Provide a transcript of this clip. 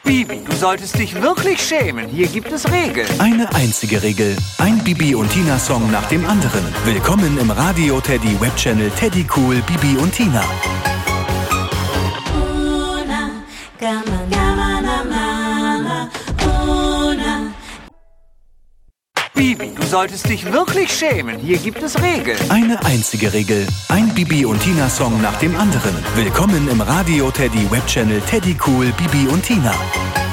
Bibi, du solltest dich wirklich schämen. Hier gibt es Regeln. Eine einzige Regel. Ein Bibi und Tina Song nach dem anderen. Willkommen im Radio Teddy Webchannel Teddy Cool Bibi und Tina. Bibi, du solltest dich wirklich schämen. Hier gibt es Regeln. Eine einzige Regel. Ein Bibi und Tina Song nach dem anderen. Willkommen im Radio Teddy Webchannel Teddy Cool Bibi und Tina.